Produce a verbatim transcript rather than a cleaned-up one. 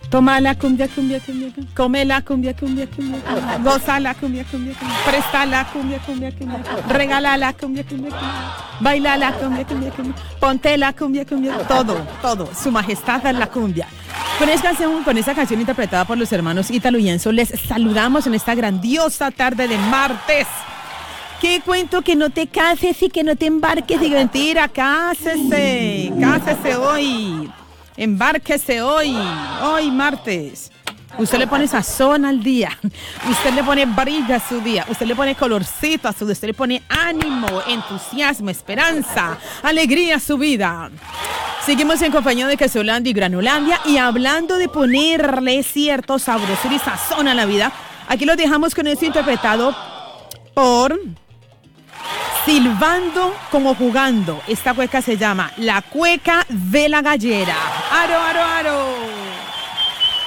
Toma la cumbia, cumbia, cumbia, cumbia. Come la cumbia, cumbia, cumbia, cumbia. Goza la cumbia, cumbia, cumbia. Presta la cumbia, cumbia, cumbia. Regala la cumbia, cumbia, cumbia. Baila la cumbia, cumbia, cumbia. Ponte la cumbia, cumbia. Todo, todo. Su majestad es la cumbia. Con esta canción, con esta canción interpretada por los hermanos Ítalo y Enzo, les saludamos en esta grandiosa tarde de martes. Qué cuento que no te cases y que no te embarques. Digo, mentira, cásese, cásese hoy. Embárquese hoy, hoy martes. Usted le pone sazón al día, usted le pone brillo a su día, usted le pone colorcito a su día, usted le pone ánimo, entusiasmo, esperanza, alegría a su vida. Seguimos en compañía de Quesolandia y Granolandia y hablando de ponerle cierto sabrosura y sazón a la vida, aquí lo dejamos con esto interpretado por Silbando como jugando. Esta cueca se llama La Cueca de la Gallera. Aro, aro, aro.